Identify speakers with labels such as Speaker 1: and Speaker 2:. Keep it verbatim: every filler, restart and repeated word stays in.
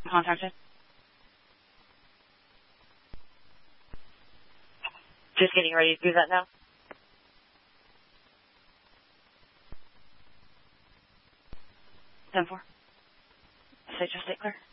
Speaker 1: contacted? Just getting ready to do that now. ten four. Say just stay clear.